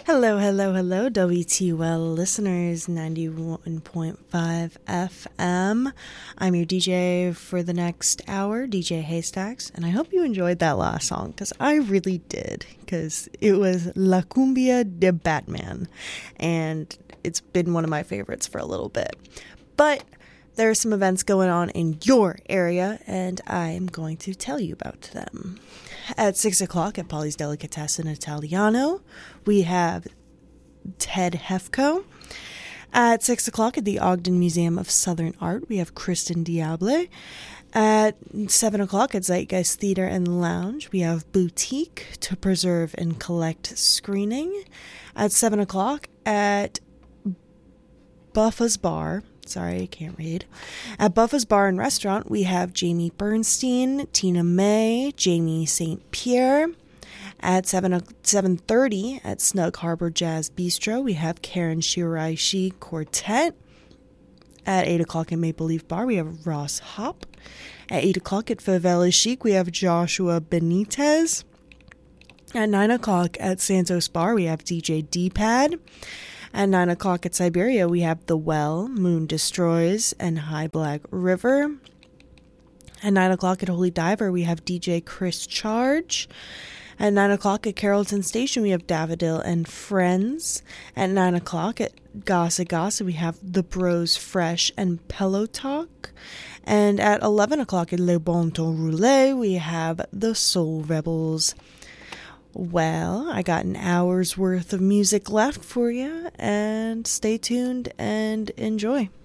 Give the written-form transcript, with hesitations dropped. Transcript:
Hello, hello, hello, WTUL listeners, 91.5 FM. I'm your DJ for the next hour, DJ Haystacks, and I hope you enjoyed that last song, because I really did, because it was La Cumbia de Batman, and it's been one of my favorites for a little bit. But there are some events going on in your area, and I'm going to tell you about them. At 6 o'clock at Polly's Delicatessen Italiano, we have Ted Hefko. At 6 o'clock at the Ogden Museum of Southern Art, we have Kristen Diable. At 7 o'clock at Zeitgeist Theater and Lounge, we have Boutique to Preserve and Collect screening. At 7 o'clock at Buffa's Bar, sorry, I can't read. At Buffa's Bar and Restaurant, we have Jamie Bernstein, Tina May, Jamie St. Pierre. At 7:30 at Snug Harbor Jazz Bistro, we have Karen Shiraishi Quartet. At 8 o'clock at Maple Leaf Bar, we have Ross Hop. At 8 o'clock at Favela Chic, we have Joshua Benitez. At 9 o'clock at Santos Bar, we have DJ D-Pad. At 9 o'clock at Siberia, we have The Well, Moon Destroys, and High Black River. At 9 o'clock at Holy Diver, we have DJ Chris Charge. At 9 o'clock at Carrollton Station, we have Daffodil and Friends. At 9 o'clock at Gossa Gossa, we have The Bros Fresh and Pillow Talk. And at 11 o'clock at Le Bon Ton Roulé, we have The Soul Rebels. Well, I got an hour's worth of music left for you, and stay tuned and enjoy.